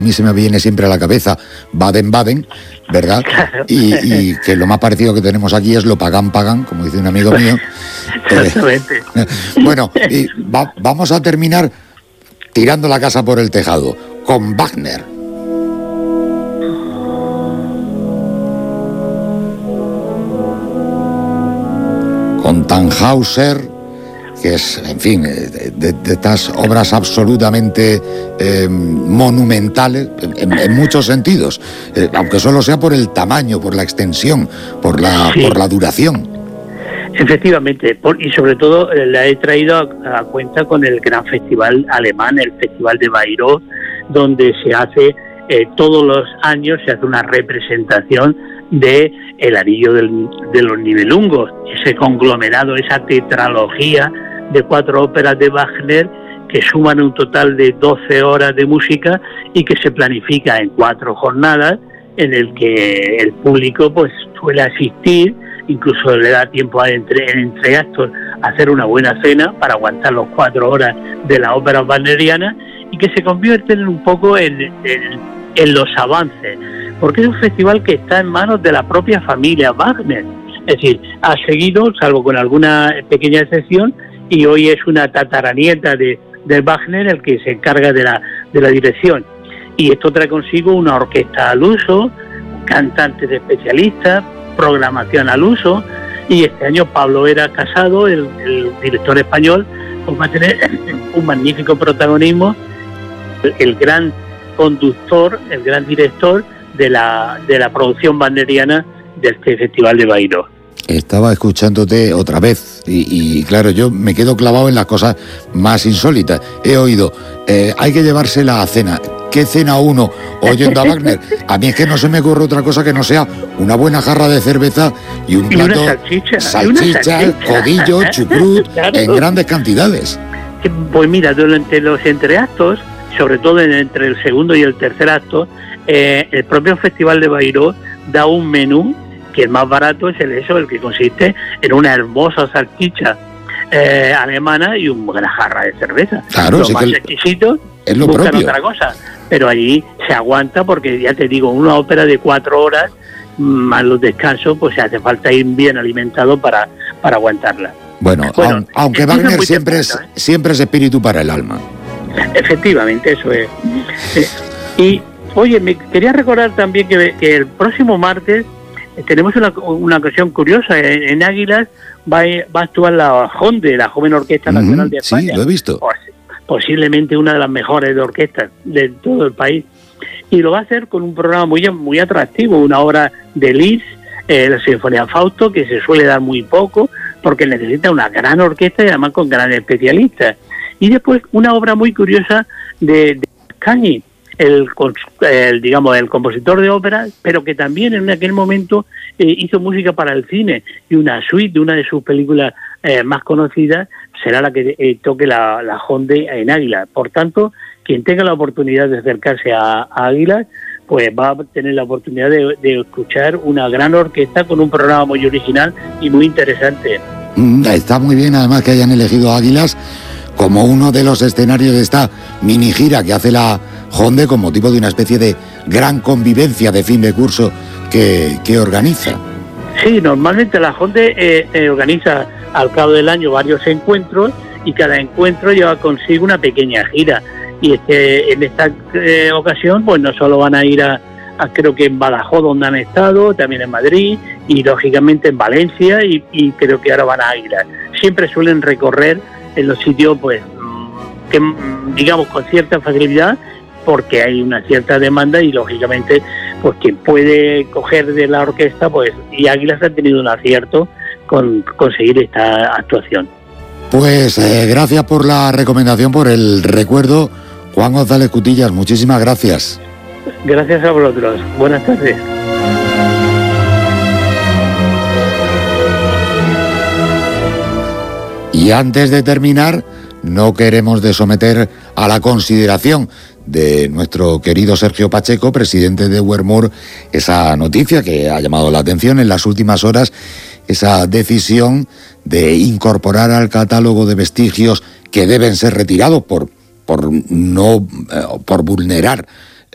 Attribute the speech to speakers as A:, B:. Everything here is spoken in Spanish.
A: A mí se me viene siempre a la cabeza Baden-Baden, ¿verdad?
B: Claro.
A: Y que lo más parecido que tenemos aquí es lo pagan, como dice un amigo mío.
B: Exactamente.
A: Bueno, y vamos a terminar tirando la casa por el tejado con Wagner. Con Tannhäuser, que es, en fin, de estas obras absolutamente monumentales en muchos sentidos, aunque solo sea por el tamaño, por la extensión, por la duración.
B: Efectivamente, y sobre todo la he traído a cuenta con el gran festival alemán, el Festival de Bayreuth, donde se hace todos los años se hace una representación de El Anillo de los Nibelungos, ese conglomerado, esa tetralogía de 4 óperas de Wagner que suman un total de 12 horas de música y que se planifica en 4 jornadas, en el que el público pues suele asistir, incluso le da tiempo entre actos a hacer una buena cena para aguantar las 4 horas de la ópera wagneriana, y que se convierten un poco en los avances, porque es un festival que está en manos de la propia familia Wagner, es decir, ha seguido, salvo con alguna pequeña excepción, y hoy es una tataranieta de Wagner el que se encarga de la dirección. Y esto trae consigo una orquesta al uso, cantantes especialistas, programación al uso, y este año Pablo Vera Casado, el director español, pues va a tener un magnífico protagonismo, el gran conductor, el gran director de la producción wagneriana de este Festival de Bayreuth.
A: Estaba escuchándote otra vez y claro, yo me quedo clavado en las cosas más insólitas. He oído, hay que llevársela a cena. ¿Qué cena uno oyendo a Wagner? A mí es que no se me ocurre otra cosa que no sea una buena jarra de cerveza y un plato, salchicha, codillo, chucrut, claro, en grandes cantidades.
B: Pues mira, durante los entreactos, sobre todo entre el segundo y el tercer acto, el propio Festival de Bayreuth da un menú que el más barato es el que consiste en una hermosa salchicha alemana y una jarra de cerveza.
A: Claro,
B: lo más exquisito
A: es lo
B: buscan
A: propio.
B: Otra cosa, pero allí se aguanta porque, ya te digo, una ópera de 4 horas más los descansos, pues se hace falta ir bien alimentado para aguantarla.
A: Bueno, aunque Wagner siempre es espíritu para el alma.
B: Efectivamente, eso es. Y, oye, me quería recordar también que el próximo martes tenemos una ocasión curiosa. En Águilas va a actuar la JONDE, la Joven Orquesta Nacional de España.
A: Sí, lo he visto.
B: Posiblemente una de las mejores de orquestas de todo el país. Y lo va a hacer con un programa muy atractivo, una obra de Liszt, la Sinfonía Fausto, que se suele dar muy poco, porque necesita una gran orquesta y además con grandes especialistas. Y después una obra muy curiosa de Cagni, el compositor de ópera, pero que también en aquel momento hizo música para el cine, y una suite de una de sus películas más conocidas será la que toque la JONDE en Águila. Por tanto, quien tenga la oportunidad de acercarse a Águila, pues va a tener la oportunidad de escuchar una gran orquesta con un programa muy original y muy interesante.
A: Está muy bien, además, que hayan elegido Águilas como uno de los escenarios de esta mini gira que hace la JONDE con motivo de una especie de gran convivencia de fin de curso que organiza.
B: Sí, normalmente la JONDE organiza al cabo del año varios encuentros, y cada encuentro lleva consigo una pequeña gira. Y en esta ocasión, pues no solo van a ir a creo que en Badajoz, donde han estado, también en Madrid y lógicamente en Valencia, y creo que ahora van a Águilas. Siempre suelen recorrer en los sitios, pues, que digamos con cierta facilidad, porque hay una cierta demanda, y lógicamente pues quien puede coger de la orquesta, pues, y Águilas ha tenido un acierto con conseguir esta actuación.
A: Pues gracias por la recomendación, por el recuerdo, Juan González Cutillas, muchísimas gracias.
B: Gracias a vosotros, buenas tardes.
A: Y antes de terminar, no queremos de someter a la consideración de nuestro querido Sergio Pacheco, presidente de Wermore, esa noticia que ha llamado la atención en las últimas horas, esa decisión de incorporar al catálogo de vestigios que deben ser retirados por vulnerar